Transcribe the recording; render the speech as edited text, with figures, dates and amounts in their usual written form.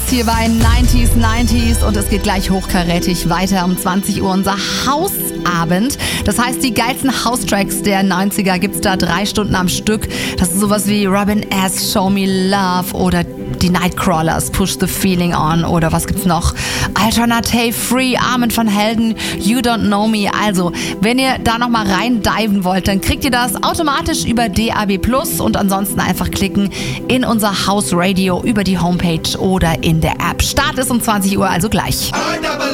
hier bei 90s und es geht gleich hochkarätig weiter. Um 20 Uhr unser Hausabend. Das heißt, die geilsten House-Tracks der 90er gibt's da 3 Stunden am Stück. Das ist sowas wie Robin S., Show Me Love oder die Nightcrawlers, Push the Feeling On oder was gibt's noch? Alternative Free, Armin van Helden, You Don't Know Me. Also, wenn ihr da nochmal rein diven wollt, dann kriegt ihr das automatisch über DAB+ und ansonsten einfach klicken in unser House Radio über die Homepage oder in der App. Start ist um 20 Uhr, also gleich.